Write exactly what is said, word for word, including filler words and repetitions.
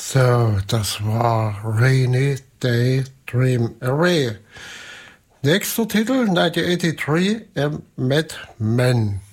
So, das war Rainy Day Dream Away. Nächster Titel, neunzehnhundertdreiundachtzig, A Mad Man.